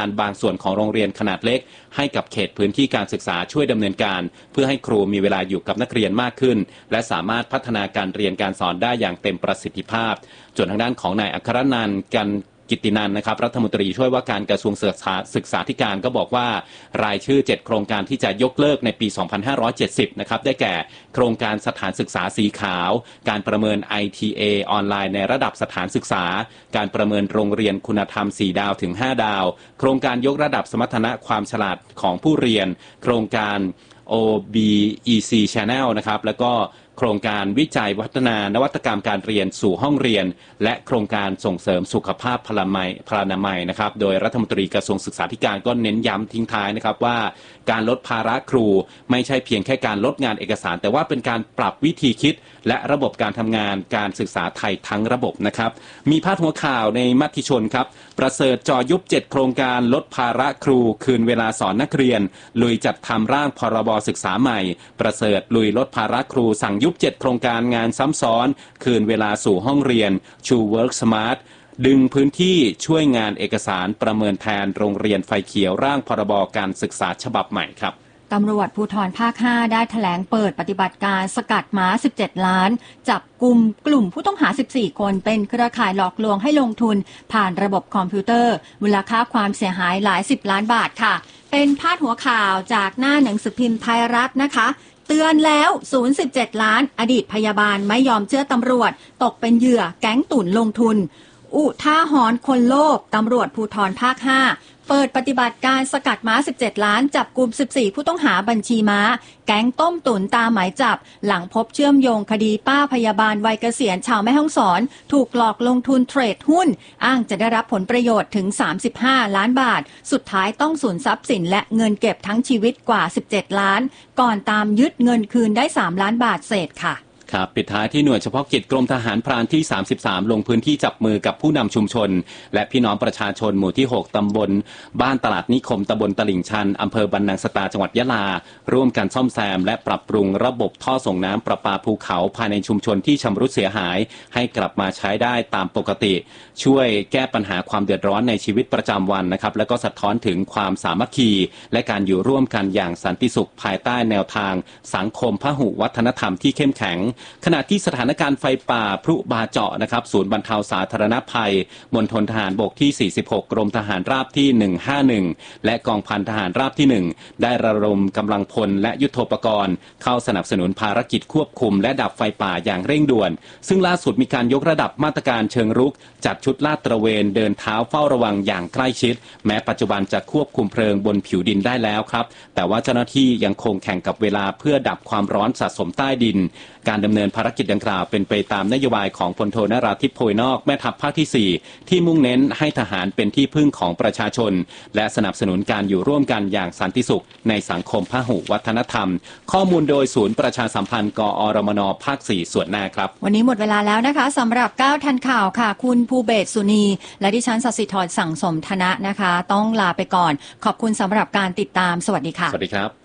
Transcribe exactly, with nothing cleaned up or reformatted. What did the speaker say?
การบางส่วนของโรงเรียนขนาดเล็กให้กับเขตพื้นที่การศึกษาช่วยดำเนินการเพื่อให้ครูมีเวลาอยู่กับนักเรียนมากขึ้นและสามารถพัฒนาการเรียนการสอนได้อย่างเต็มประสิทธิภาพส่วนทางด้านของนายอัครนันท์กันกิตตินันท์นะครับรัฐมนตรีช่วยว่าการกระทรวงศึกษาธิการก็บอกว่ารายชื่อเจ็ดโครงการที่จะยกเลิกในปีสองพันห้าร้อยเจ็ดสิบนะครับได้แก่โครงการสถานศึกษาสีขาวการประเมิน ไอ ที เอ ออนไลน์ในระดับสถานศึกษาการประเมินโรงเรียนคุณธรรมสี่ดาวถึงห้าดาวโครงการยกระดับสมรรถนะความฉลาดของผู้เรียนโครงการ โอ บี อี ซี Channel นะครับแล้วก็โครงการวิจัยพัฒนานวัตกรรมการเรียนสู่ห้องเรียนและโครงการส่งเสริมสุขภาพพลามัยพลานามัยนะครับโดยรัฐมนตรีกระทรวงศึกษาธิการก็เน้นย้ำทิ้งท้ายนะครับว่าการลดภาระครูไม่ใช่เพียงแค่การลดงานเอกสารแต่ว่าเป็นการปรับวิธีคิดและระบบการทำงานการศึกษาไทยทั้งระบบนะครับมีพาดหัวข่าวในมติชนครับประเสริฐจอยุบเจ็ดโครงการลดภาระครูคืนเวลาสอนนักเรียนลุยจัดทำร่างพรบศึกษาใหม่ประเสริฐลุยลดภาระครูสั่งยุบเจ็ดโครงการงานซ้ำซ้อนคืนเวลาสู่ห้องเรียน True Work Smart ดึงพื้นที่ช่วยงานเอกสารประเมินแทนโรงเรียนไฟเขียวร่างพรบการศึกษาฉบับใหม่ครับตำรวจภูธรภาคห้าได้แถลงเปิดปฏิบัติการสกัดม้าสิบเจ็ดล้านจับกลุ่มกลุ่มผู้ต้องหาสิบสี่คนเป็นเครือข่ายหลอกลวงให้ลงทุนผ่านระบบคอมพิวเตอร์มูลค่าความเสียหายหลายสิบล้านบาทค่ะเป็นพาดหัวข่าวจากหน้าหนังสือพิมพ์ไทยรัฐนะคะเตือนแล้วศูนย์ สิบเจ็ดล้านอดีตพยาบาลไม่ยอมเชื่อตำรวจตกเป็นเหยื่อแก๊งตุ่นลงทุนอุทาหรณ์คนโลภตำรวจภูธรภาคห้าเปิดปฏิบัติการสกัดม้าสิบเจ็ดล้านจับกลุ่มสิบสี่ผู้ต้องหาบัญชีม้าแก๊งต้มตุ๋นตามหมายจับหลังพบเชื่อมโยงคดีป้าพยาบาลวัยเกษียณชาวแม่ฮ่องสอนถูกหลอกลงทุนเทรดหุ้นอ้างจะได้รับผลประโยชน์ถึงสามสิบห้าล้านบาทสุดท้ายต้องสูญทรัพย์สินและเงินเก็บทั้งชีวิตกว่าสิบเจ็ดล้านก่อนตามยึดเงินคืนได้สามล้านบาทเศษค่ะครับปิดท้ายที่หน่วยเฉพาะกิจกรมทหารพรานที่สามสิบสามลงพื้นที่จับมือกับผู้นำชุมชนและพี่น้องประชาชนหมู่ที่หกตำบลบ้านตลาดนิคมตำบลตลิ่งชันอำเภอบรรนังสตาจังหวัดยะลาร่วมกันซ่อมแซมและปรับปรุงระบบท่อส่งน้ำประปาภูเขาภายในชุมชนที่ชำรุดเสียหายให้กลับมาใช้ได้ตามปกติช่วยแก้ปัญหาความเดือดร้อนในชีวิตประจำวันนะครับและก็สะท้อนถึงความสามัคคีและการอยู่ร่วมกันอย่างสันติสุขภายใต้แนวทางสังคมพหุวัฒนธรรมที่เข้มแข็งขณะที่สถานการณ์ไฟป่าพลุบาเจาะนะครับศูนย์บรรเทาสาธารณภัยมณฑลทหารบกที่สี่สิบหกกรมทหารราบที่หนึ่งห้าหนึ่งและกองพันทหารราบที่หนึ่งได้ระดมกำลังพลและยุทโธปกรณ์เข้าสนับสนุนภารกิจควบคุมและดับไฟป่าอย่างเร่งด่วนซึ่งล่าสุดมีการยกระดับมาตรการเชิงรุกจัดชุดลาดตระเวนเดินเท้าเฝ้าระวังอย่างใกล้ชิดแม้ปัจจุบันจะควบคุมเพลิงบนผิวดินได้แล้วครับแต่ว่าเจ้าหน้าที่ยังคงแข่งกับเวลาเพื่อดับความร้อนสะสมใต้ดินการดำเนินภารกิจดังกล่าวเป็นไปตามนโยบายของพลโทนราธิปโพยนอกแม่ทัพภาคที่สี่ที่มุ่งเน้นให้ทหารเป็นที่พึ่งของประชาชนและสนับสนุนการอยู่ร่วมกันอย่างสันติสุขในสังคมพหุวัฒนธรรมข้อมูลโดยศูนย์ประชาสัมพันธ์กอรมนภาคสี่ส่วนหน้าครับวันนี้หมดเวลาแล้วนะคะสำหรับเก้าทันข่าวค่ะคุณภูเบศสุนีและดิฉันศศิธรสั่งสมธนะนะคะต้องลาไปก่อนขอบคุณสำหรับการติดตามสวัสดีค่ะสวัสดีครับ